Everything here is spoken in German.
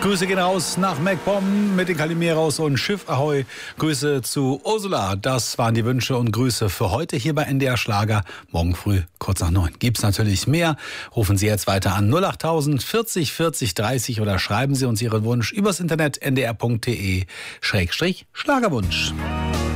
Grüße gehen raus nach MacPom mit den Kalimeros und Schiff Ahoi. Grüße zu Ursula. Das waren die Wünsche und Grüße für heute hier bei NDR Schlager. Morgen früh, kurz nach 9. Gibt's natürlich mehr. Rufen Sie jetzt weiter an 08000 40 40 30 oder schreiben Sie uns Ihren Wunsch übers Internet ndr.de/Schlagerwunsch.